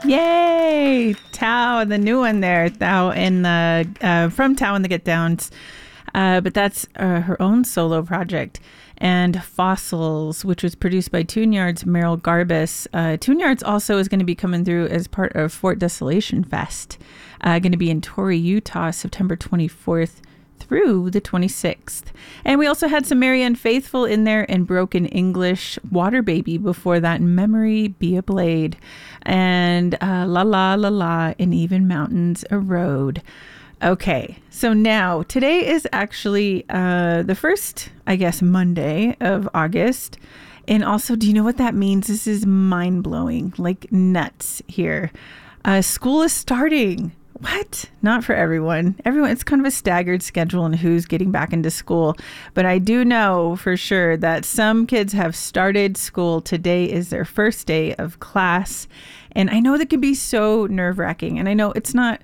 Yay! Tao, the new one there. Tao in the from Tao and the Get Downs. But that's her own solo project. And Fossils, which was produced by Tune-Yards' Meryl Garbus. Tune-Yards also is going to be coming through as part of Fort Desolation Fest. Going to be in Torrey, Utah, September 24th through the 26th. And we also had some Marianne Faithfull in there and Broken English, Water Baby before that, Memory Be a Blade, and La La La La, and Even Mountains a Road. Okay, so now today is actually the first, I guess, Monday of August. And also, do you know what that means? This is mind-blowing, like nuts here. School is starting. What? Not for everyone. It's kind of a staggered schedule on who's getting back into school. But I do know for sure that some kids have started school. Today is their first day of class. And I know that can be so nerve-wracking. And I know it's not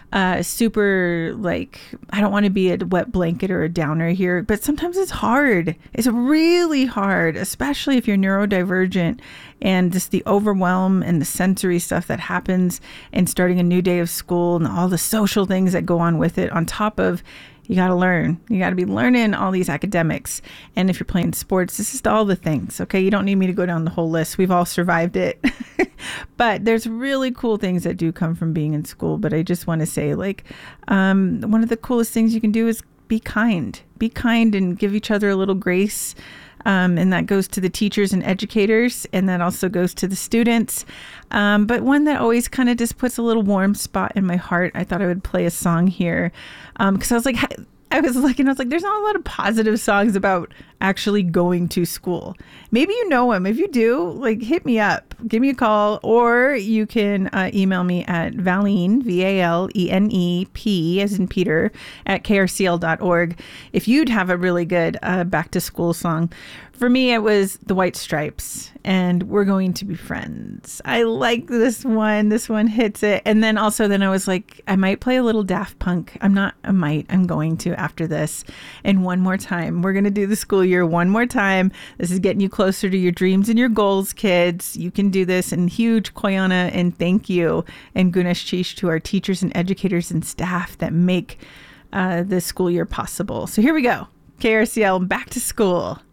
super, like, I don't want to be a wet blanket or a downer here, but sometimes it's hard. It's really hard, especially if you're neurodivergent, and just the overwhelm and the sensory stuff that happens and starting a new day of school and all the social things that go on with it, on top of you got to learn. You got to be learning all these academics. And if you're playing sports, this is all the things. Okay. You don't need me to go down the whole list. We've all survived it. But there's really cool things that do come from being in school. But I just want to say, like, one of the coolest things you can do is be kind. Be kind and give each other a little grace. And that goes to the teachers and educators, and that also goes to the students. But one that always kind of just puts a little warm spot in my heart, I thought I would play a song here. Because I was like, there's not a lot of positive songs about actually going to school. Maybe you know them. If you do, like, hit me up, give me a call, or you can email me at Valenep, VALENEP, as in Peter, at krcl.org. If you'd have a really good back to school song. For me, it was The White Stripes and We're Going to Be Friends. I like this one. This one hits it. And then I was like, I might play a little Daft Punk. I'm going to after this. And one more time. We're going to do the school year one more time. This is getting you closer to your dreams and your goals, kids. You can do this. And huge koyana and thank you and gunesh chish to our teachers and educators and staff that make this school year possible. So here we go. KRCL, back to school.